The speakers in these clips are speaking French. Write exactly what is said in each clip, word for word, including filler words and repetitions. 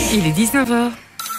Il est dix-neuf heures.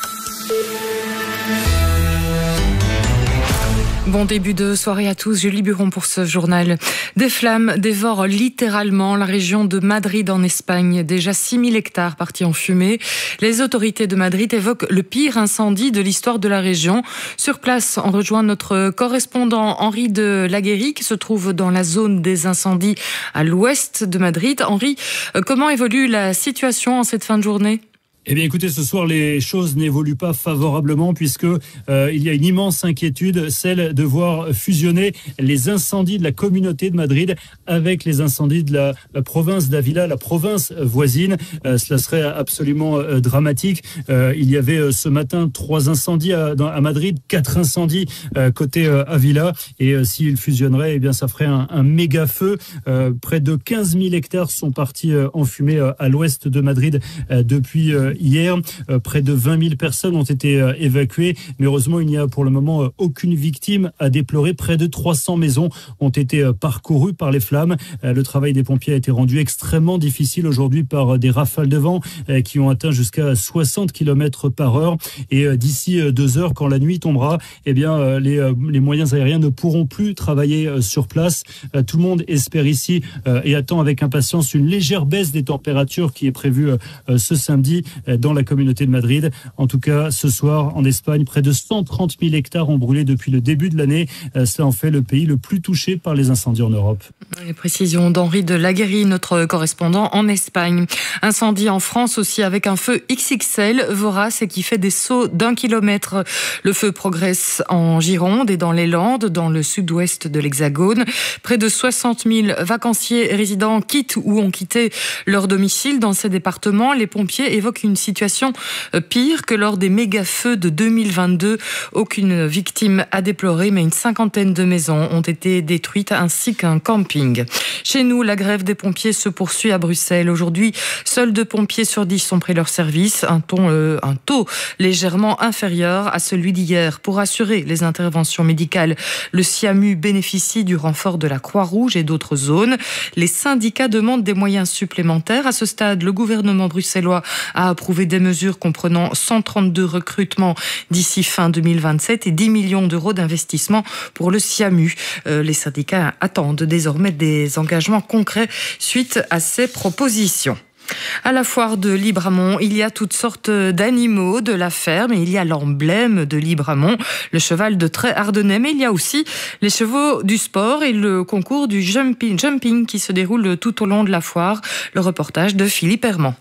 Bon début de soirée à tous, Julie Buron pour ce journal. Des flammes dévorent littéralement la région de Madrid en Espagne. Déjà six mille hectares partis en fumée. Les autorités de Madrid évoquent le pire incendie de l'histoire de la région. Sur place, on rejoint notre correspondant Henri de Laguérie qui se trouve dans la zone des incendies à l'ouest de Madrid. Henri, comment évolue la situation en cette fin de journée ? Eh bien, écoutez, ce soir, les choses n'évoluent pas favorablement puisque euh, il y a une immense inquiétude, celle de voir fusionner les incendies de la communauté de Madrid avec les incendies de la, la province d'Ávila, la province voisine. Euh, cela serait absolument euh, dramatique. Euh, il y avait euh, ce matin trois incendies à, dans, à Madrid, quatre incendies euh, côté euh, Ávila. Et euh, s'ils fusionneraient, eh bien, ça ferait un, un méga feu. Euh, près de quinze mille hectares sont partis euh, en fumée euh, à l'ouest de Madrid euh, depuis euh, hier. Euh, près de vingt mille personnes ont été euh, évacuées, mais heureusement il n'y a pour le moment euh, aucune victime à déplorer. Près de trois cents maisons ont été euh, parcourues par les flammes. Euh, le travail des pompiers a été rendu extrêmement difficile aujourd'hui par euh, des rafales de vent euh, qui ont atteint jusqu'à soixante kilomètres par heure. Et euh, d'ici euh, deux heures, quand la nuit tombera, eh bien euh, les, euh, les moyens aériens ne pourront plus travailler euh, sur place. Euh, tout le monde espère ici euh, et attend avec impatience une légère baisse des températures qui est prévue euh, ce samedi dans la communauté de Madrid. En tout cas, ce soir, en Espagne, près de cent trente mille hectares ont brûlé depuis le début de l'année. Cela en fait le pays le plus touché par les incendies en Europe. Les précisions d'Henri de Laguérie, notre correspondant en Espagne. Incendie en France aussi avec un feu X X L vorace et qui fait des sauts d'un kilomètre. Le feu progresse en Gironde et dans les Landes, dans le sud-ouest de l'Hexagone. Près de soixante mille vacanciers et résidents quittent ou ont quitté leur domicile dans ces départements. Les pompiers évoquent une situation pire que lors des méga-feux de deux mille vingt-deux. Aucune victime à déplorer, mais une cinquantaine de maisons ont été détruites ainsi qu'un camping. Chez nous, la grève des pompiers se poursuit à Bruxelles. Aujourd'hui, seuls deux pompiers sur dix ont pris leur service, un, ton, euh, un taux légèrement inférieur à celui d'hier. Pour assurer les interventions médicales, le SIAMU bénéficie du renfort de la Croix-Rouge et d'autres zones. Les syndicats demandent des moyens supplémentaires. À ce stade, le gouvernement bruxellois a approuvé des mesures comprenant cent trente-deux recrutements d'ici fin deux mille vingt-sept et dix millions d'euros d'investissement pour le SIAMU. Euh, les syndicats attendent désormais des engagements concrets suite à ces propositions. À la foire de Libramont, il y a toutes sortes d'animaux de la ferme et il y a l'emblème de Libramont, le cheval de trait ardennais, mais il y a aussi les chevaux du sport et le concours du jumping, jumping qui se déroule tout au long de la foire. Le reportage de Philippe Herman.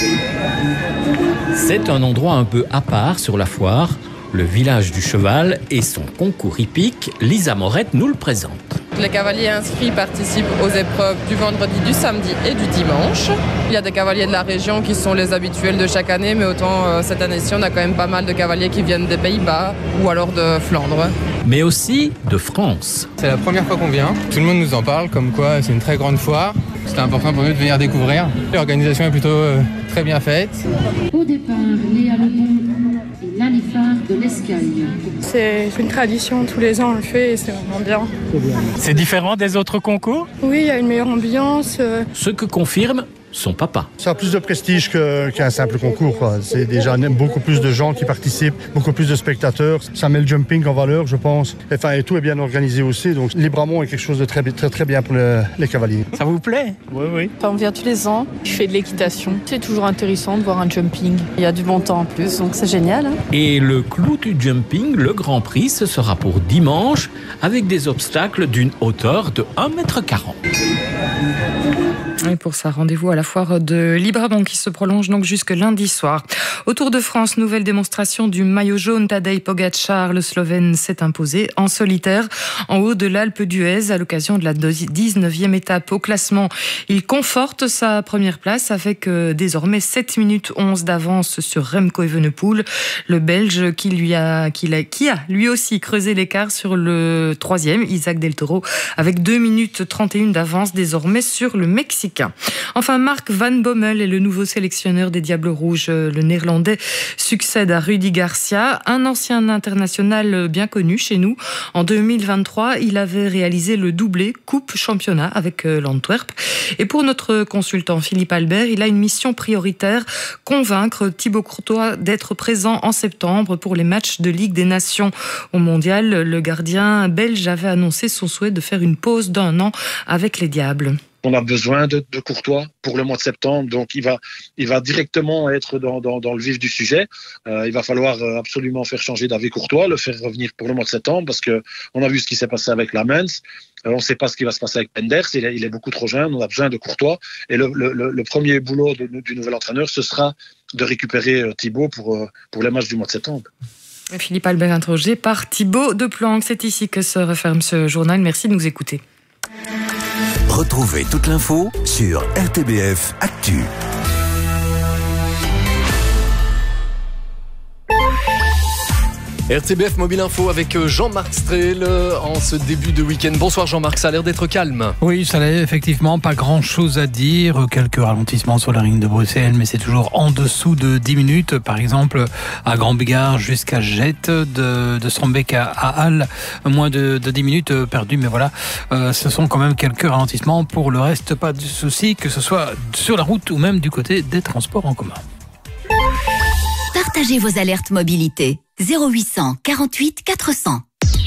C'est un endroit un peu à part sur la foire, le village du cheval et son concours hippique. Lisa Morette nous le présente. Les cavaliers inscrits participent aux épreuves du vendredi, du samedi et du dimanche. Il y a des cavaliers de la région qui sont les habituels de chaque année, mais autant euh, cette année-ci, on a quand même pas mal de cavaliers qui viennent des Pays-Bas ou alors de Flandre. Mais aussi de France. C'est la première fois qu'on vient. Tout le monde nous en parle, comme quoi c'est une très grande foire. C'était important pour nous de venir découvrir. L'organisation est plutôt euh, très bien faite. Au départ, Léa Lebon et l'Alifard de l'Escagne. C'est une tradition, tous les ans on le fait et c'est vraiment bien. C'est différent des autres concours ? Oui, il y a une meilleure ambiance. Ce que confirme son papa. Ça a plus de prestige que, qu'un simple concours, quoi. C'est déjà beaucoup plus de gens qui participent, beaucoup plus de spectateurs. Ça met le jumping en valeur, je pense. Enfin, et tout est bien organisé aussi. Donc, Libramont est quelque chose de très, très, très bien pour le, les cavaliers. Ça vous plaît ? Oui, oui. On vient tous les ans. Je fais de l'équitation. C'est toujours intéressant de voir un jumping. Il y a du bon temps en plus, donc c'est génial. Hein. Et le clou du jumping, le Grand Prix, ce sera pour dimanche, avec des obstacles d'une hauteur de un mètre quarante. Et pour ça, rendez-vous à la foire de Libramont qui se prolonge donc jusque lundi soir. Au Tour de France, nouvelle démonstration du maillot jaune. Tadej Pogačar, le Slovène, s'est imposé en solitaire en haut de l'Alpe d'Huez à l'occasion de la dix-neuvième étape au classement. Il conforte sa première place avec euh, désormais sept minutes onze d'avance sur Remco Evenepoel, le Belge qui, lui a, qui, a, qui a lui aussi creusé l'écart sur le troisième, Isaac Del Toro, avec deux minutes trente et une d'avance désormais sur le Mexicain. classique. Enfin, Mark Van Bommel est le nouveau sélectionneur des Diables Rouges. Le Néerlandais succède à Rudy Garcia, un ancien international bien connu chez nous. En deux mille vingt-trois, il avait réalisé le doublé Coupe Championnat avec l'Antwerp. Et pour notre consultant Philippe Albert, il a une mission prioritaire, convaincre Thibaut Courtois d'être présent en septembre pour les matchs de Ligue des Nations. Au Mondial, le gardien belge avait annoncé son souhait de faire une pause d'un an avec les Diables. On a besoin de, de Courtois pour le mois de septembre, donc il va, il va directement être dans, dans, dans le vif du sujet. Euh, il va falloir absolument faire changer d'avis Courtois, le faire revenir pour le mois de septembre, parce que on a vu ce qui s'est passé avec Lamens. Euh, on ne sait pas ce qui va se passer avec Penders. Il est, il est beaucoup trop jeune. On a besoin de Courtois. Et le, le, le premier boulot de, du nouvel entraîneur, ce sera de récupérer Thibaut pour, pour les matchs du mois de septembre. Philippe Albert interrogé par Thibaut Deplanque. C'est ici que se referme ce journal. Merci de nous écouter. Retrouvez toute l'info sur R T B F Actu. R T B F Mobile Info avec Jean-Marc Strel en ce début de week-end. Bonsoir Jean-Marc, ça a l'air d'être calme. Oui, ça l'est effectivement, pas grand-chose à dire. Quelques ralentissements sur la ligne de Bruxelles, mais c'est toujours en dessous de dix minutes. Par exemple, à Grand-Bigard jusqu'à Jette, de, de Strombeek à, à Halle, moins de, de dix minutes perdues. Mais voilà, euh, ce sont quand même quelques ralentissements. Pour le reste, pas de souci, que ce soit sur la route ou même du côté des transports en commun. Partagez vos alertes mobilité. zéro huit cent quarante-huit quatre cents.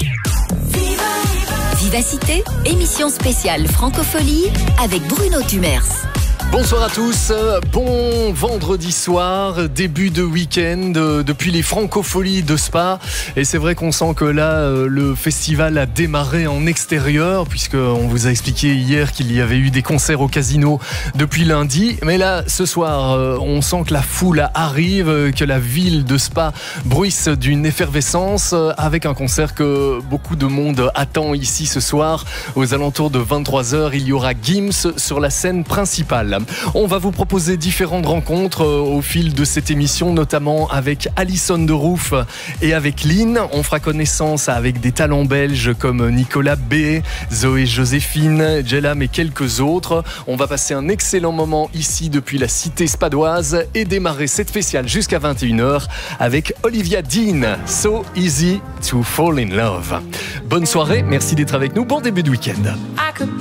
Vivacité, émission spéciale Francophonie avec Bruno Tumers. Bonsoir à tous, bon vendredi soir, début de week-end depuis les Francopholies de Spa. Et c'est vrai qu'on sent que là, le festival a démarré en extérieur, puisqu'on vous a expliqué hier qu'il y avait eu des concerts au casino depuis lundi. Mais là, ce soir, on sent que la foule arrive, que la ville de Spa bruisse d'une effervescence, avec un concert que beaucoup de monde attend ici ce soir. Aux alentours de vingt-trois heures, il y aura Gims sur la scène principale. On va vous proposer différentes rencontres au fil de cette émission, notamment avec Alison de Roof et avec Lynn. On fera connaissance avec des talents belges comme Nicolas B, Zoé Joséphine, Jelam et quelques autres. On va passer un excellent moment ici depuis la cité spadoise et démarrer cette spéciale jusqu'à vingt et une heures avec Olivia Dean, So Easy to Fall in Love. Bonne soirée, merci d'être avec nous, bon début de week-end.